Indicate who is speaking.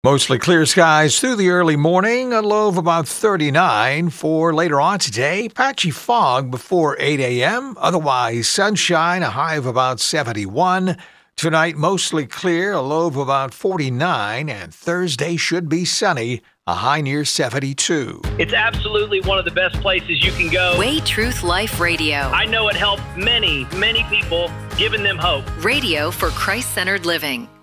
Speaker 1: Mostly clear skies through the early morning, a low of about 39 for later on today. Patchy fog before 8 a.m., otherwise sunshine, a high of about 71. Tonight, mostly clear, a low of about 49, and Thursday should be sunny, a high near 72.
Speaker 2: It's absolutely one of the best places you can go.
Speaker 3: Way Truth Life Radio.
Speaker 2: I know it helped many, many people, giving them hope.
Speaker 3: Radio for Christ-centered living.